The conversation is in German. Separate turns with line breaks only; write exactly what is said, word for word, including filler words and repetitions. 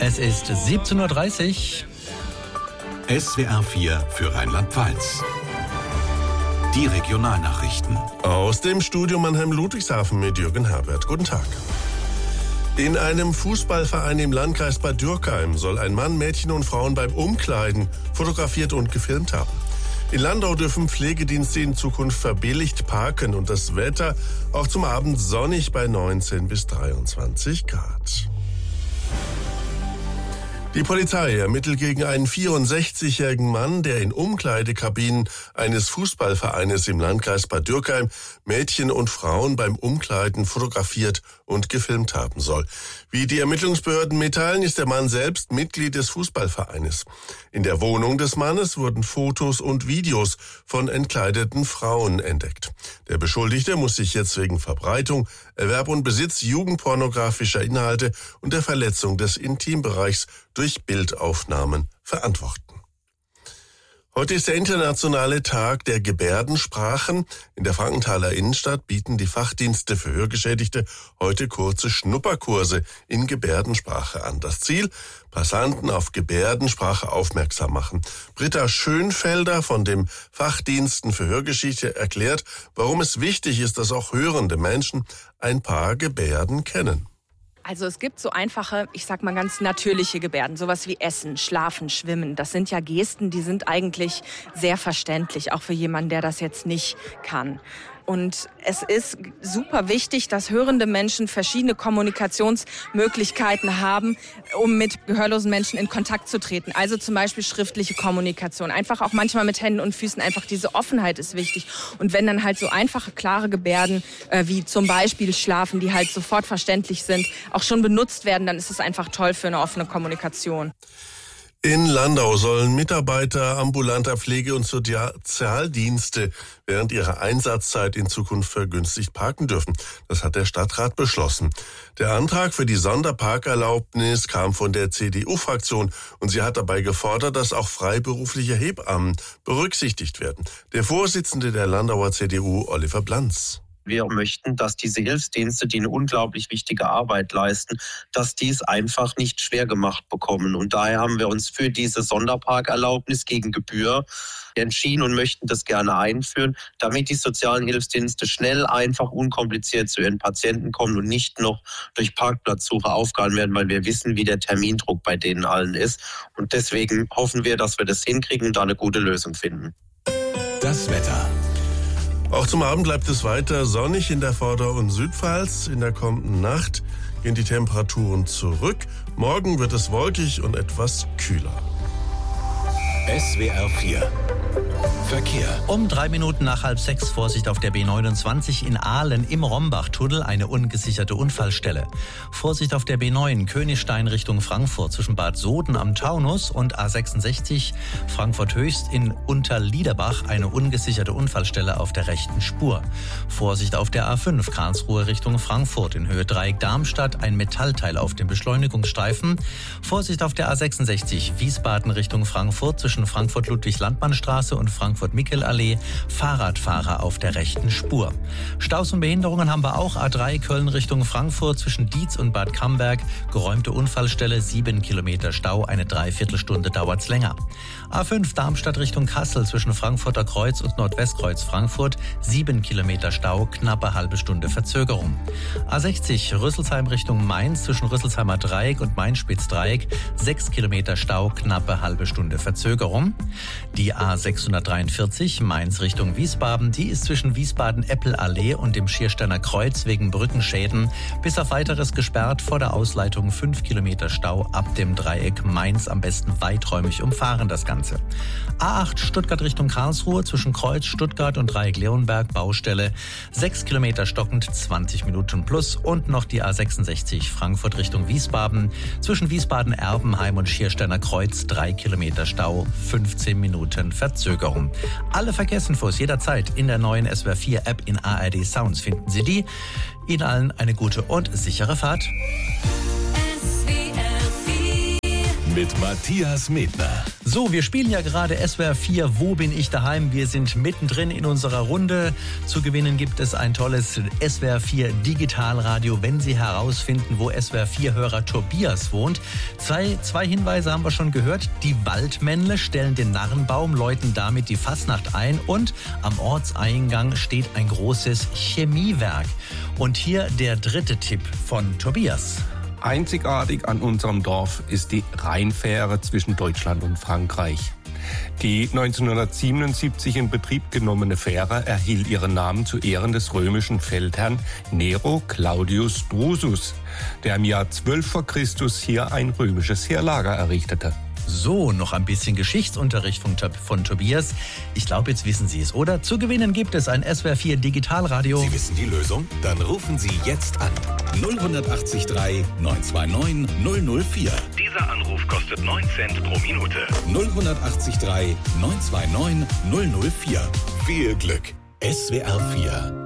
Es ist siebzehn Uhr dreißig.
S W R vier für Rheinland-Pfalz. Die Regionalnachrichten.
Aus dem Studio Mannheim-Ludwigshafen mit Jürgen Herbert. Guten Tag. In einem Fußballverein im Landkreis Bad Dürkheim soll ein Mann Mädchen und Frauen beim Umkleiden fotografiert und gefilmt haben. In Landau dürfen Pflegedienste in Zukunft verbilligt parken und das Wetter auch zum Abend sonnig bei neunzehn bis dreiundzwanzig Grad. Die Polizei ermittelt gegen einen vierundsechzigjährigen Mann, der in Umkleidekabinen eines Fußballvereines im Landkreis Bad Dürkheim Mädchen und Frauen beim Umkleiden fotografiert und gefilmt haben soll. Wie die Ermittlungsbehörden mitteilen, ist der Mann selbst Mitglied des Fußballvereines. In der Wohnung des Mannes wurden Fotos und Videos von entkleideten Frauen entdeckt. Der Beschuldigte muss sich jetzt wegen Verbreitung, Erwerb und Besitz jugendpornografischer Inhalte und der Verletzung des Intimbereichs durch Bildaufnahmen verantworten. Heute ist der internationale Tag der Gebärdensprachen. In der Frankenthaler Innenstadt bieten die Fachdienste für Hörgeschädigte heute kurze Schnupperkurse in Gebärdensprache an. Das Ziel: Passanten auf Gebärdensprache aufmerksam machen. Britta Schönfelder von dem Fachdiensten für Hörgeschichte erklärt, warum es wichtig ist, dass auch hörende Menschen ein paar Gebärden kennen.
Also es gibt so einfache, ich sag mal ganz natürliche Gebärden, sowas wie Essen, Schlafen, Schwimmen. Das sind ja Gesten, die sind eigentlich sehr verständlich, auch für jemanden, der das jetzt nicht kann. Und es ist super wichtig, dass hörende Menschen verschiedene Kommunikationsmöglichkeiten haben, um mit gehörlosen Menschen in Kontakt zu treten. Also zum Beispiel schriftliche Kommunikation. Einfach auch manchmal mit Händen und Füßen. Einfach diese Offenheit ist wichtig. Und wenn dann halt so einfache, klare Gebärden, äh, wie zum Beispiel Schlafen, die halt sofort verständlich sind, auch schon benutzt werden, dann ist es einfach toll für eine offene Kommunikation.
In Landau sollen Mitarbeiter ambulanter Pflege- und Sozialdienste während ihrer Einsatzzeit in Zukunft vergünstigt parken dürfen. Das hat der Stadtrat beschlossen. Der Antrag für die Sonderparkerlaubnis kam von der C D U-Fraktion und sie hat dabei gefordert, dass auch freiberufliche Hebammen berücksichtigt werden. Der Vorsitzende der Landauer C D U, Oliver Blanz.
Wir möchten, dass diese Hilfsdienste, die eine unglaublich wichtige Arbeit leisten, dass die es einfach nicht schwer gemacht bekommen. Und daher haben wir uns für diese Sonderparkerlaubnis gegen Gebühr entschieden und möchten das gerne einführen, damit die sozialen Hilfsdienste schnell, einfach, unkompliziert zu ihren Patienten kommen und nicht noch durch Parkplatzsuche aufgehalten werden, weil wir wissen, wie der Termindruck bei denen allen ist. Und deswegen hoffen wir, dass wir das hinkriegen und da eine gute Lösung finden.
Das Wetter.
Auch zum Abend bleibt es weiter sonnig in der Vorder- und Südpfalz. In der kommenden Nacht gehen die Temperaturen zurück. Morgen wird es wolkig und etwas kühler.
S W R vier Verkehr.
Um drei Minuten nach halb sechs Vorsicht auf der B neunundzwanzig in Ahlen im Rombachtunnel, eine ungesicherte Unfallstelle. Vorsicht auf der B neun Königstein Richtung Frankfurt zwischen Bad Soden am Taunus und A sechsundsechzig Frankfurt-Höchst in Unterliederbach, eine ungesicherte Unfallstelle auf der rechten Spur. Vorsicht auf der A fünf Karlsruhe Richtung Frankfurt in Höhe Dreieck Darmstadt, ein Metallteil auf dem Beschleunigungsstreifen. Vorsicht auf der A sechsundsechzig Wiesbaden Richtung Frankfurt zwischen Frankfurt-Ludwig-Landmann-Straße und Frankfurt-Mickel-Allee, Fahrradfahrer auf der rechten Spur. Staus und Behinderungen haben wir auch. A drei Köln Richtung Frankfurt zwischen Dietz und Bad Camberg, geräumte Unfallstelle, sieben Kilometer Stau, eine Dreiviertelstunde dauert's länger. A fünf Darmstadt Richtung Kassel zwischen Frankfurter Kreuz und Nordwestkreuz Frankfurt, sieben Kilometer Stau, knappe halbe Stunde Verzögerung. A sechzig Rüsselsheim Richtung Mainz zwischen Rüsselsheimer Dreieck und Mainz-Spitz-Dreieck, sechs Kilometer Stau, knappe halbe Stunde Verzögerung. Die A sechshundertdreiundvierzig Mainz Richtung Wiesbaden, die ist zwischen Wiesbaden-Eppel-Allee und dem Schiersteiner Kreuz wegen Brückenschäden bis auf weiteres gesperrt, vor der Ausleitung fünf Kilometer Stau ab dem Dreieck Mainz, am besten weiträumig umfahren das Ganze. A acht Stuttgart Richtung Karlsruhe zwischen Kreuz Stuttgart und Dreieck Leonberg, Baustelle, sechs Kilometer stockend, zwanzig Minuten plus, und noch die A sechsundsechzig Frankfurt Richtung Wiesbaden zwischen Wiesbaden-Erbenheim und Schiersteiner Kreuz, drei Kilometer Stau, fünfzehn Minuten Verzögerung. Alle Verkehrsinfos jederzeit in der neuen S W R vier App in A R D Sounds finden Sie die. Ihnen allen eine gute und sichere Fahrt.
mit Matthias Medner.
So, wir spielen ja gerade S W R vier, Wo bin ich daheim? Wir sind mittendrin in unserer Runde. Zu gewinnen gibt es ein tolles S W R vier Digitalradio, wenn Sie herausfinden, wo S W R vier Hörer Tobias wohnt. Zwei, zwei Hinweise haben wir schon gehört. Die Waldmännle stellen den Narrenbaum, läuten damit die Fastnacht ein und am Ortseingang steht ein großes Chemiewerk. Und hier der dritte Tipp von Tobias.
Einzigartig an unserem Dorf ist die Rheinfähre zwischen Deutschland und Frankreich. Die neunzehnhundertsiebenundsiebzig in Betrieb genommene Fähre erhielt ihren Namen zu Ehren des römischen Feldherrn Nero Claudius Drusus, der im Jahr zwölf vor Christus hier ein römisches Heerlager errichtete.
So, noch ein bisschen Geschichtsunterricht von, von Tobias. Ich glaube, jetzt wissen Sie es, oder? Zu gewinnen gibt es ein S W R vier Digitalradio.
Sie wissen die Lösung? Dann rufen Sie jetzt an. null acht drei neun zwei neun null null vier.
Dieser Anruf kostet neun Cent pro Minute.
null acht drei neun zwei neun null null vier. Viel Glück. S W R vier